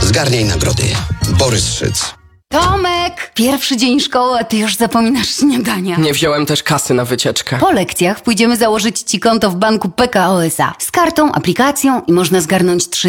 Zgarniaj nagrody. Borys Szyc. Tomek! Pierwszy dzień szkoły, a ty już zapominasz śniadania. Nie wziąłem też kasy na wycieczkę. Po lekcjach pójdziemy założyć ci konto w banku PKO SA. Z kartą, aplikacją i można zgarnąć 3